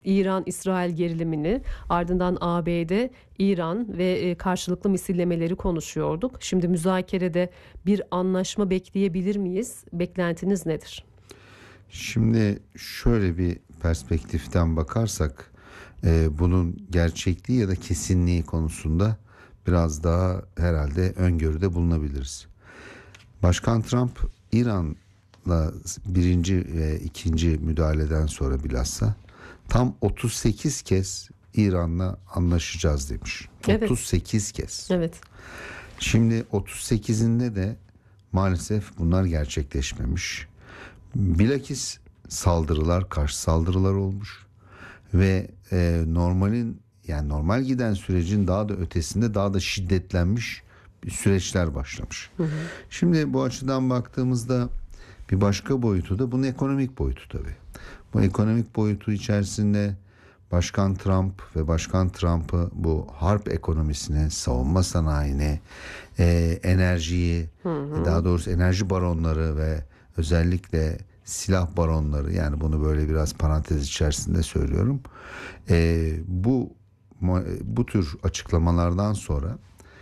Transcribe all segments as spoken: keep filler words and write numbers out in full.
İran-İsrail gerilimini, ardından A B D, İran ve e, karşılıklı misillemeleri konuşuyorduk. Şimdi müzakerede bir anlaşma bekleyebilir miyiz? Beklentiniz nedir? Şimdi şöyle bir perspektiften bakarsak e, bunun gerçekliği ya da kesinliği konusunda biraz daha herhalde öngörüde bulunabiliriz. Başkan Trump İran'la birinci ve ikinci müdahaleden sonra bilhassa tam otuz sekiz kez İran'la anlaşacağız demiş. Evet. otuz sekiz kez. Evet. Şimdi otuz sekizinde de maalesef bunlar gerçekleşmemiş. Bilakis saldırılar, karşı saldırılar olmuş ve e, normalin yani normal giden sürecin daha da ötesinde daha da şiddetlenmiş süreçler başlamış. Hı hı. Şimdi bu açıdan baktığımızda bir başka boyutu da bunun ekonomik boyutu tabii. Bu ekonomik boyutu içerisinde Başkan Trump ve Başkan Trump'ı bu harp ekonomisine, savunma sanayine, e, enerjiyi, hı hı. daha doğrusu enerji baronları ve özellikle silah baronları, yani bunu böyle biraz parantez içerisinde söylüyorum. E, bu bu tür açıklamalardan sonra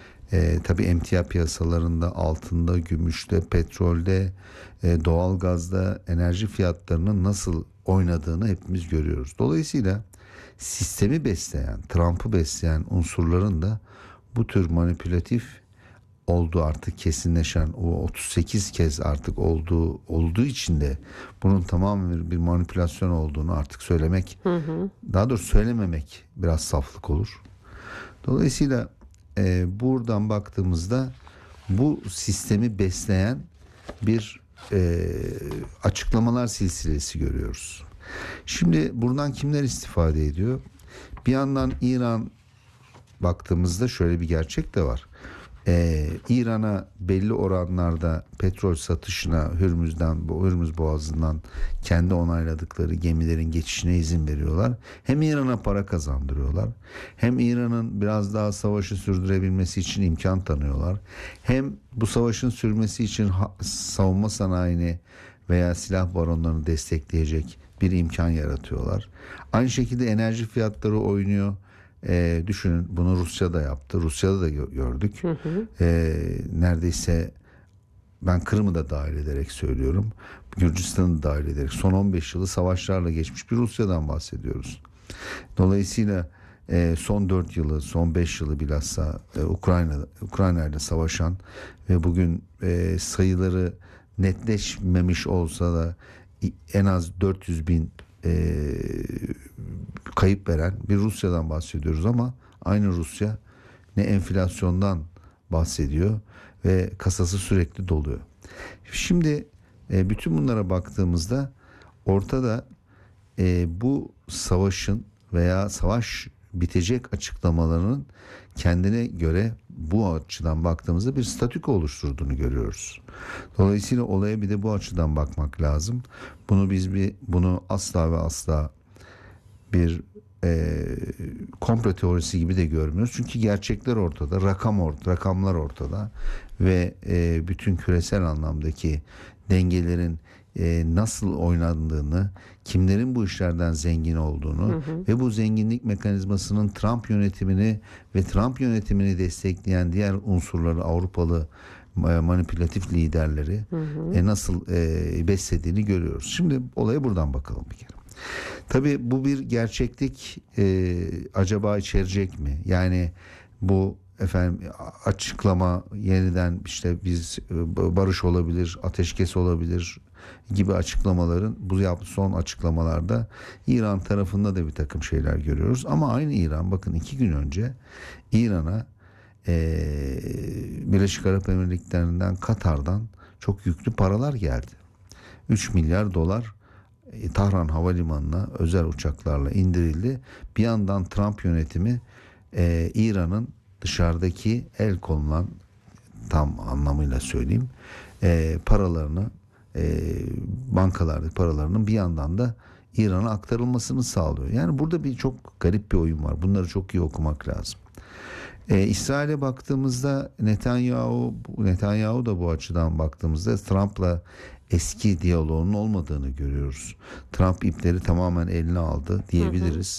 e, tabii emtia piyasalarında, altında, gümüşte, petrolde, e, doğalgazda enerji fiyatlarının nasıl oynadığını hepimiz görüyoruz. Dolayısıyla sistemi besleyen, Trump'ı besleyen unsurların da bu tür manipülatif olduğu artık kesinleşen o otuz sekiz kez artık olduğu olduğu için de bunun tamamen bir manipülasyon olduğunu artık söylemek, hı hı. daha doğrusu söylememek biraz saflık olur. Dolayısıyla e, buradan baktığımızda bu sistemi besleyen bir e, açıklamalar silsilesi görüyoruz. Şimdi buradan kimler istifade ediyor? Bir yandan İran baktığımızda şöyle bir gerçek de var. Ee, İran'a belli oranlarda petrol satışına Hürmüz'den, bu Hürmüz Boğazı'ndan kendi onayladıkları gemilerin geçişine izin veriyorlar. Hem İran'a para kazandırıyorlar, hem İran'ın biraz daha savaşı sürdürebilmesi için imkan tanıyorlar. Hem bu savaşın sürmesi için ha- savunma sanayini veya silah baronlarını destekleyecek bir imkan yaratıyorlar. Aynı şekilde enerji fiyatları oynuyor. E, düşünün, bunu Rusya da yaptı. Rusya'da da gördük. Hı hı. E, neredeyse ben Kırım'ı da dahil ederek söylüyorum. Gürcistan'ı da dahil ederek son on beş yılı savaşlarla geçmiş bir Rusya'dan bahsediyoruz. Dolayısıyla e, son dört yılı, son beş yılı bilhassa e, Ukrayna Ukrayna ile savaşan ve bugün e, sayıları netleşmemiş olsa da en az dört yüz bin e, kayıp veren bir Rusya'dan bahsediyoruz, ama aynı Rusya ne enflasyondan bahsediyor ve kasası sürekli doluyor. Şimdi e, bütün bunlara baktığımızda ortada e, bu savaşın veya savaş bitecek açıklamalarının kendine göre bu açıdan baktığımızda bir statüko oluşturduğunu görüyoruz. Dolayısıyla olaya bir de bu açıdan bakmak lazım. Bunu biz bir bunu asla ve asla bir e, komplo teorisi gibi de görmüyoruz. Çünkü gerçekler ortada, rakam ortada, rakamlar ortada ve e, bütün küresel anlamdaki dengelerin e, nasıl oynandığını, kimlerin bu işlerden zengin olduğunu, hı hı. ve bu zenginlik mekanizmasının Trump yönetimini ve Trump yönetimini destekleyen diğer unsurları, Avrupalı manipülatif liderleri hı hı. E, nasıl e, beslediğini görüyoruz. Şimdi olaya buradan bakalım bir kere. Tabii bu bir gerçeklik e, acaba içerecek mi? Yani bu efendim açıklama yeniden işte biz barış olabilir, ateşkes olabilir gibi açıklamaların, bu son açıklamalarda İran tarafında da bir takım şeyler görüyoruz. Ama aynı İran, bakın iki gün önce İran'a e, Birleşik Arap Emirlikleri'nden, Katar'dan çok yüklü paralar geldi. üç milyar dolar Tahran Havalimanı'na özel uçaklarla indirildi. Bir yandan Trump yönetimi e, İran'ın dışarıdaki el konulan, tam anlamıyla söyleyeyim, e, paralarını, e, bankalardaki paralarının bir yandan da İran'a aktarılmasını sağlıyor. Yani burada bir çok garip bir oyun var. Bunları çok iyi okumak lazım. E, İsrail'e baktığımızda Netanyahu, Netanyahu da bu açıdan baktığımızda Trump'la eski diyaloğunun olmadığını görüyoruz. Trump ipleri tamamen eline aldı diyebiliriz.